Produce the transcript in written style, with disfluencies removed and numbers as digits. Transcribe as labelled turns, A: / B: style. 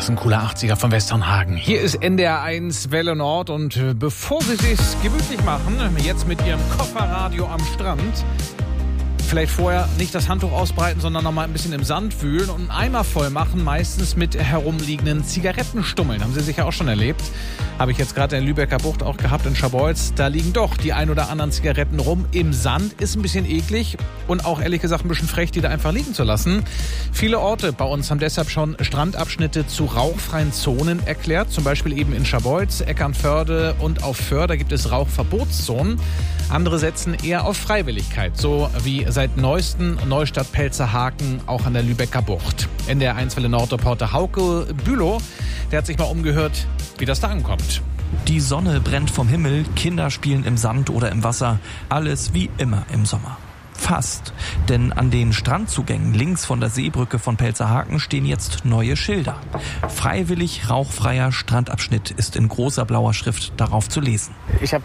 A: Das ist ein cooler 80er von Westernhagen. Hier ist NDR1 Welle Nord und bevor Sie sich's gemütlich machen, jetzt mit Ihrem Kofferradio am Strand, vielleicht vorher nicht das Handtuch ausbreiten, sondern noch mal ein bisschen im Sand wühlen und einen Eimer voll machen, meistens mit herumliegenden Zigarettenstummeln. Haben Sie sicher auch schon erlebt. Habe ich jetzt gerade in der Lübecker Bucht auch gehabt, in Scharbeutz. Da liegen doch die ein oder anderen Zigaretten rum im Sand. Ist ein bisschen eklig und auch ehrlich gesagt ein bisschen frech, die da einfach liegen zu lassen. Viele Orte bei uns haben deshalb schon Strandabschnitte zu rauchfreien Zonen erklärt. Zum Beispiel eben in Scharbeutz, Eckernförde und auf Föhr. Da gibt es Rauchverbotszonen. Andere setzen eher auf Freiwilligkeit, so wie seit neuestem Neustadt-Pelzerhaken auch an der Lübecker Bucht. NDR1 Welle Nord-Reporter Hauke Bülow, der hat sich mal umgehört, wie das da ankommt.
B: Die Sonne brennt vom Himmel, Kinder spielen im Sand oder im Wasser, alles wie immer im Sommer. Fast, denn an den Strandzugängen links von der Seebrücke von Pelzerhaken stehen jetzt neue Schilder. Freiwillig rauchfreier Strandabschnitt ist in großer blauer Schrift darauf zu lesen.
C: Ich habe